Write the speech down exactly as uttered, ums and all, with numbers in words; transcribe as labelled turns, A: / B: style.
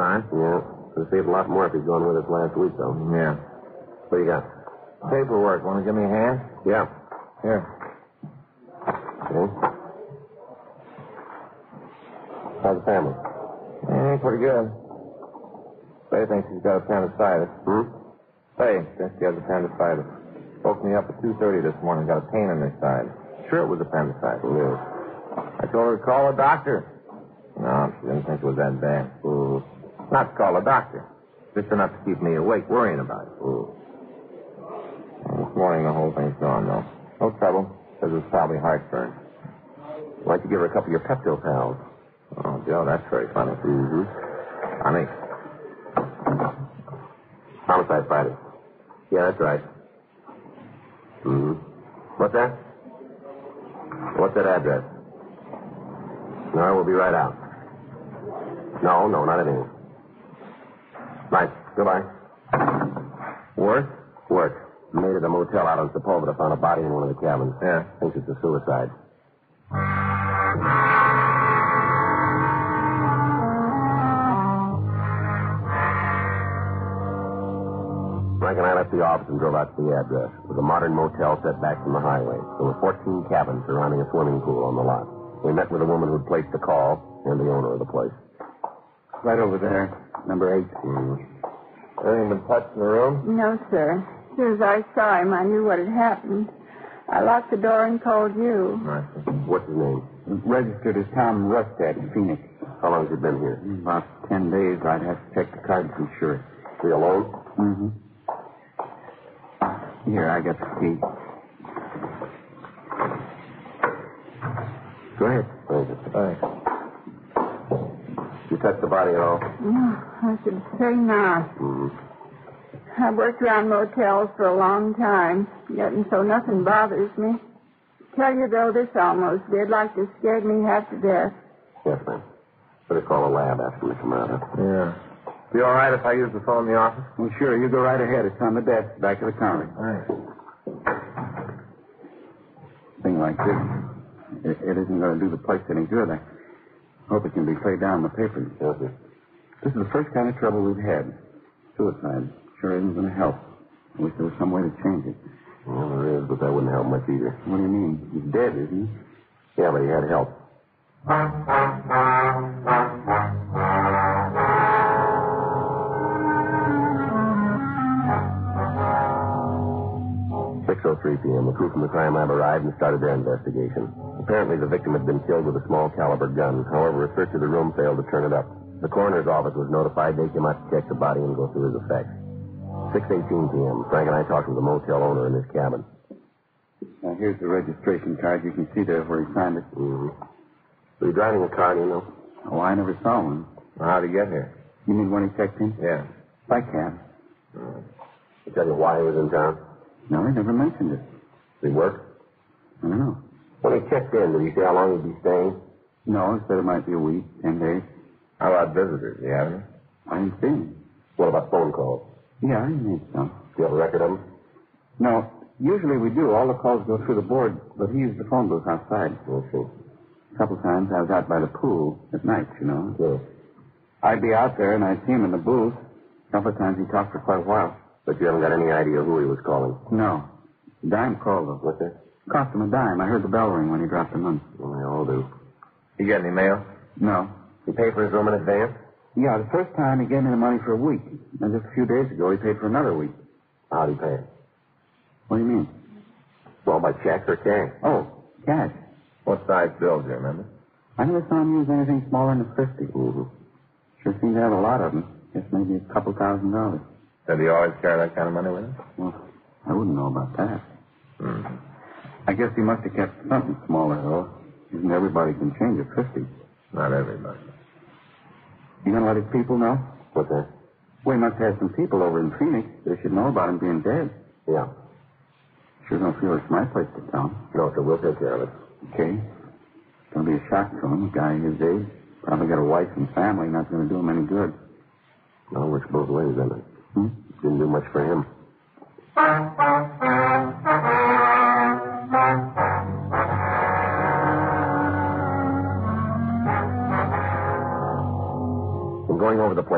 A: Fine.
B: Yeah. Could have saved a lot more if he'd gone with us last week, though.
A: Yeah.
B: What do you got?
A: Paperwork. Want to give me a hand?
B: Yeah.
A: Here.
B: Okay. How's the family?
A: Mm, pretty good. Faye thinks he's got appendicitis.
B: Hmm?
A: Faye thinks he has appendicitis. Woke me up at two thirty this morning. Got a pain in his side. Sure it was appendicitis.
B: Yeah.
A: I told her to call a doctor. No, she didn't think it was that bad.
B: Mm.
A: Not to call a doctor. Just enough to keep me awake worrying about it.
B: Mm.
A: Well, this morning the whole thing's gone, though. No trouble. Says it's probably heartburn.
B: Why don't you give her a couple of your Pepto pals?
A: Oh, Joe, that's very funny.
B: Mm-hmm.
A: Funny.
B: Homicide Friday. Yeah, that's right. Mm-hmm. What's that? What's that address? No, we'll be right out. No, no, not anything. Right. Goodbye.
A: Work?
B: Work. Made at a motel out on Sepulveda found a body in one of the cabins.
A: Yeah.
B: Thinks it's a suicide. Frank and I left the office and drove out to the address. It was a modern motel set back from the highway. There were fourteen cabins surrounding a swimming pool on the lot. We met with a woman who'd placed the call and the owner of the place.
C: Right over there, number eight.
B: Mm.
A: Anything been touched in the room?
D: No, sir. As soon as I saw him, I knew what had happened. I locked the door and called you.
A: I see.
B: What's his name?
C: Registered as Tom Rustad in Phoenix.
B: How long has he been here?
C: About ten days. I'd have to check the card to be sure.
B: Is he alone?
C: Mm-hmm. Here, I got the key. Go ahead.
B: Thank you.
A: Thanks.
B: You touched the body at all?
D: No, I should say not.
B: Mm-hmm.
D: I've worked around motels for a long time, yet and so nothing bothers me. Tell you, though, this almost did, like this scared me half to death.
B: Yes, ma'am. Better call a lab after we come out, huh?
A: Yeah. Be all right if I use the phone in the office?
C: Well, sure. You go right ahead. It's on the desk, back of the counter.
A: Thanks.
C: Thing like this, it, it isn't going to do the place any good. I hope it can be played down in the papers.
B: Yes, sir.
C: This is the first kind of trouble we've had. Suicide. Sure isn't going to help. I wish there was some way to change it.
B: Well, there is, but that wouldn't help much either.
C: What do you mean? He's dead, isn't he?
B: Yeah, but he had help. six oh three p.m. The crew from the crime lab arrived and started their investigation. Apparently, the victim had been killed with a small caliber gun. However, a search of the room failed to turn it up. The coroner's office was notified. They came out to check the body and go through his effects. six eighteen p.m. Frank and I talked with the motel owner in his cabin.
C: Now, here's the registration card. You can see there where he signed it.
B: Mm-hmm. Were you driving a car, do you know?
C: Oh, I never saw one.
A: Well, how'd he get here?
C: You mean when he checked in?
A: Yeah.
C: By cab.
B: Mm. Did he tell you why he was in town?
C: No, he never mentioned it.
B: Did he work?
C: I don't know.
B: When he checked in, did he say how long he'd be staying?
C: No, he said it might be a week, ten days.
A: How about visitors? Do you have any?
C: I didn't see him.
B: What about phone calls?
C: Yeah, he made some.
B: Do you have a record of them?
C: No, usually we do. All the calls go through the board, but he used the phone booth outside.
B: We'll see.
C: A couple times I was out by the pool at night, you know.
B: Sure.
C: I'd be out there and I'd see him in the booth. A couple of times he talked for quite a while.
B: But you haven't got any idea who he was calling?
C: No. Dime called, though.
B: What's that?
C: Cost him a dime. I heard the bell ring when he dropped the money.
B: Well, they all do.
A: You get any mail?
C: No.
B: He paid for his room in advance?
C: Yeah, the first time he gave me the money for a week. And just a few days ago he paid for another week.
B: How'd he pay?
C: What do you mean?
B: Well, by check or cash?
C: Oh, cash.
A: What size bill do you remember?
C: I never saw him use anything smaller than a fifty.
B: Mm-hmm.
C: Sure seemed to have a lot of them. Guess maybe a couple thousand dollars.
A: Did he always carry that kind of money with him?
C: Well, I wouldn't know about that.
A: Mm-hmm.
C: I guess he must have kept something smaller, though. Isn't everybody can change a fifty?
A: Not everybody.
C: You gonna let his people know?
B: What's that?
C: We must have some people over in Phoenix. They should know about him being dead.
B: Yeah.
C: Sure don't feel it's my place to tell him.
B: No, sir, we'll take care of it.
C: Okay. It's gonna be a shock to him. A guy his age. Probably got a wife and family. Not gonna do him any good.
B: Well, it works both ways, doesn't it?
C: Hmm?
B: Didn't do much for him. In going over the place,